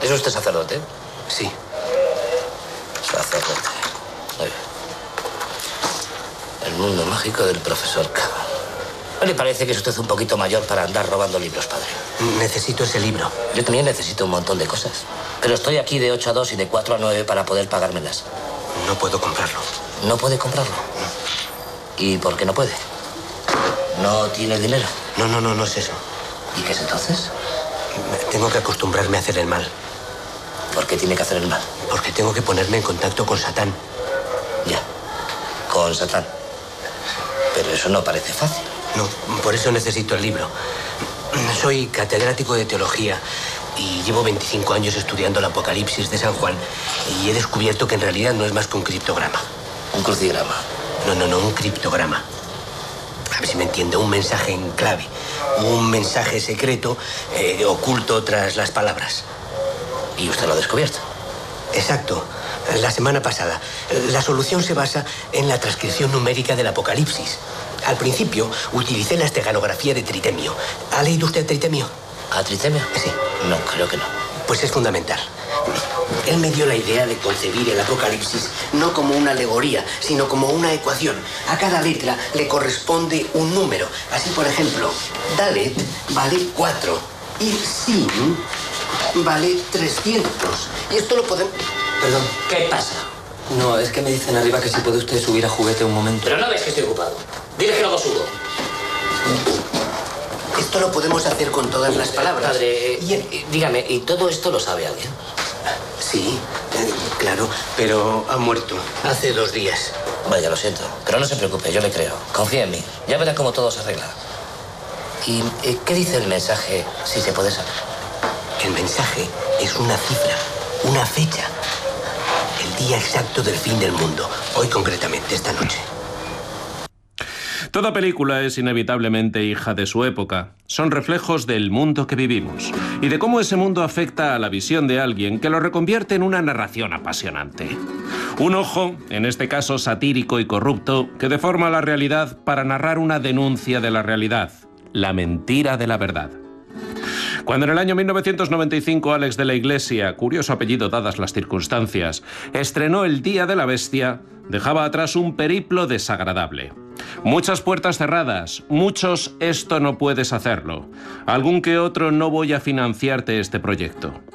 ¿Es usted sacerdote? Sí. Sacerdote. Muy bien. El mundo mágico del profesor K. ¿No le parece que es usted un poquito mayor para andar robando libros, padre? Necesito ese libro. Yo también necesito un montón de cosas. Pero estoy aquí de 8 a 2 y de 4 a 9 para poder pagármelas. No puedo comprarlo. ¿No puede comprarlo? ¿Y por qué no puede? ¿No tiene dinero? No es eso. ¿Y qué es entonces? Tengo que acostumbrarme a hacer el mal. ¿Por qué tiene que hacer el mal? Porque tengo que ponerme en contacto con Satán. Ya, con Satán. Pero eso no parece fácil. No, por eso necesito el libro. Soy catedrático de teología y llevo 25 años estudiando el Apocalipsis de San Juan y he descubierto que en realidad no es más que un criptograma. Un crucigrama. No, un criptograma. A ver si me entiende, un mensaje en clave, un mensaje secreto oculto tras las palabras. ¿Y usted lo ha descubierto? Exacto, la semana pasada. La solución se basa en la transcripción numérica del Apocalipsis. Al principio utilicé la esteganografía de Tritemio. ¿Ha leído usted Tritemio? ¿A Tritemio? Sí. No, creo que no. Pues es fundamental. Él me dio la idea de concebir el Apocalipsis no como una alegoría, sino como una ecuación. A cada letra le corresponde un número. Así, por ejemplo, Dalet vale 4 y Sin vale 300. Y esto lo podemos... Perdón, ¿qué pasa? No, es que me dicen arriba que si puede usted subir a juguete un momento. Pero no ves que estoy ocupado. Dile que luego subo. Esto lo podemos hacer con todas las palabras. Padre, dígame, ¿y todo esto lo sabe alguien? Sí, claro, pero ha muerto hace 2 días. Vaya, lo siento. Pero no se preocupe, yo le creo. Confía en mí. Ya verá cómo todo se arregla. ¿Y qué dice el mensaje, si se puede saber? El mensaje es una cifra, una fecha. El día exacto del fin del mundo. Hoy concretamente, esta noche. Toda película es inevitablemente hija de su época. Son reflejos del mundo que vivimos y de cómo ese mundo afecta a la visión de alguien que lo reconvierte en una narración apasionante. Un ojo, en este caso satírico y corrupto, que deforma la realidad para narrar una denuncia de la realidad, la mentira de la verdad. Cuando en el año 1995 Alex de la Iglesia, curioso apellido dadas las circunstancias, estrenó El Día de la Bestia, dejaba atrás un periplo desagradable. Muchas puertas cerradas, muchos esto no puedes hacerlo, algún que otro no voy a financiarte este proyecto.